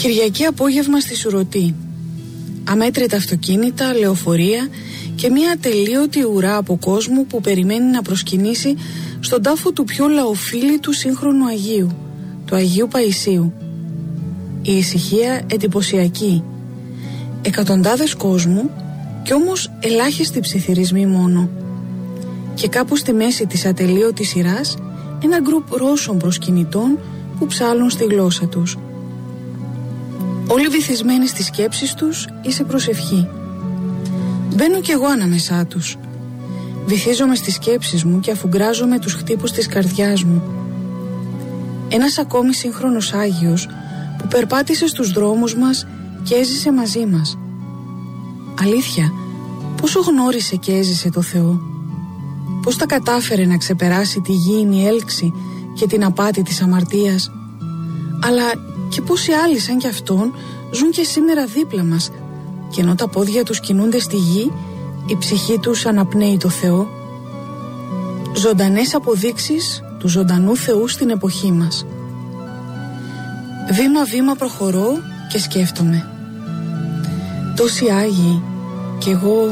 Κυριακή απόγευμα στη Σουρωτή. Αμέτρητα αυτοκίνητα, λεωφορεία και μια ατελείωτη ουρά από κόσμο που περιμένει να προσκυνήσει στον τάφο του πιο λαοφίλητου σύγχρονου Αγίου, του Αγίου Παϊσίου. Η ησυχία εντυπωσιακή. Εκατοντάδες κόσμου κι όμως ελάχιστοι ψιθυρισμοί μόνο. Και κάπου στη μέση της ατελείωτης σειράς ένα γκρουπ Ρώσων προσκυνητών που ψάλλουν στη γλώσσα τους. Όλοι βυθισμένοι στις σκέψεις τους ή σε προσευχή. Μπαίνω κι εγώ ανάμεσά τους. Βυθίζομαι στις σκέψεις μου και αφουγκράζομαι τους χτύπους της καρδιάς μου. Ένας ακόμη σύγχρονος Άγιος που περπάτησε στους δρόμους μας και έζησε μαζί μας. Αλήθεια, πόσο γνώρισε και έζησε το Θεό. Πώς τα κατάφερε να ξεπεράσει τη γήινη έλξη και την απάτη της αμαρτίας. Αλλά και πόσοι άλλοι σαν κι αυτόν ζουν και σήμερα δίπλα μας και ενώ τα πόδια τους κινούνται στη γη, η ψυχή τους αναπνέει το Θεό. Ζωντανές αποδείξεις του ζωντανού Θεού στην εποχή μας. Βήμα-βήμα προχωρώ και σκέφτομαι. Τόσοι Άγιοι κι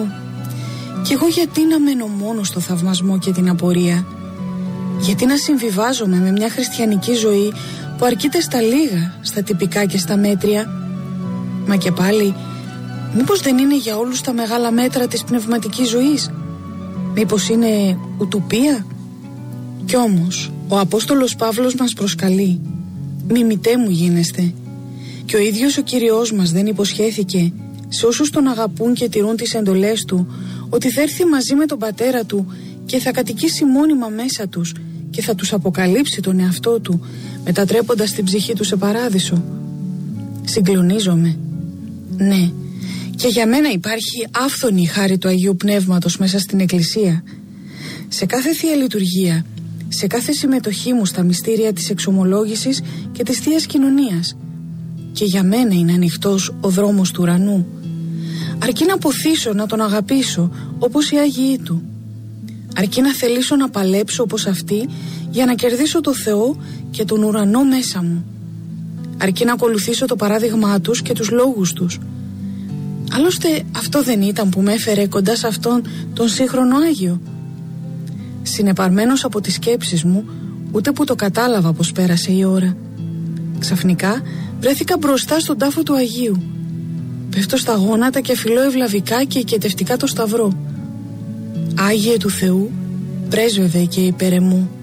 εγώ γιατί να μένω μόνο στο θαυμασμό και την απορία? Γιατί να συμβιβάζομαι με μια χριστιανική ζωή που αρκείται στα λίγα, στα τυπικά και στα μέτρια? Μα και πάλι, μήπως δεν είναι για όλους τα μεγάλα μέτρα της πνευματικής ζωής? Μήπως είναι ουτοπία? Κι όμως, ο Απόστολος Παύλος μας προσκαλεί. Μιμητέ μου γίνεστε. Και ο ίδιος ο Κύριος μας δεν υποσχέθηκε σε όσους τον αγαπούν και τηρούν τις εντολές του ότι θα έρθει μαζί με τον Πατέρα του και θα κατοικήσει μόνιμα μέσα τους και θα τους αποκαλύψει τον εαυτό του, μετατρέποντας την ψυχή του σε παράδεισο? Συγκλονίζομαι. Ναι, και για μένα υπάρχει άφθονη η χάρη του Αγίου Πνεύματος μέσα στην Εκκλησία. Σε κάθε Θεία Λειτουργία, σε κάθε συμμετοχή μου στα μυστήρια της εξομολόγησης και της Θείας Κοινωνίας. Και για μένα είναι ανοιχτός ο δρόμος του ουρανού. Αρκεί να ποθήσω να τον αγαπήσω όπως οι Άγιοι του. Αρκεί να θελήσω να παλέψω όπως αυτοί για να κερδίσω το Θεό και τον ουρανό μέσα μου. Αρκεί να ακολουθήσω το παράδειγμά τους και τους λόγους τους. Άλλωστε αυτό δεν ήταν που με έφερε κοντά σε αυτόν τον σύγχρονο Άγιο? Συνεπαρμένος από τις σκέψεις μου, ούτε που το κατάλαβα πως πέρασε η ώρα. Ξαφνικά βρέθηκα μπροστά στον τάφο του Αγίου. Πέφτω στα γόνατα και φιλώ ευλαβικά και οικετευτικά το σταυρό. Άγιε του Θεού, πρέσβευε και υπέρ εμού.